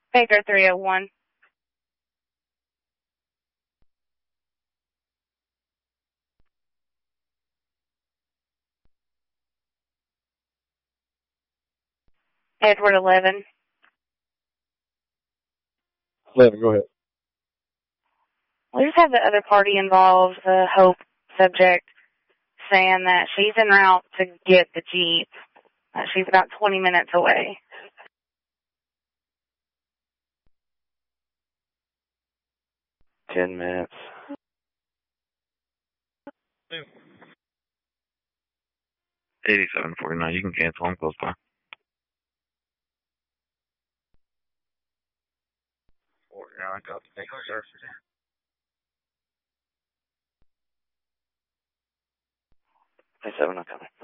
Baker 301. Edward 11. 11, go ahead. We just have the other party involved, the Hope subject, saying that she's en route to get the Jeep. She's about 20 minutes away. $10 minutes. 8749. You can cancel. I'm close by. 49. I got the next surface. 7, I'm coming.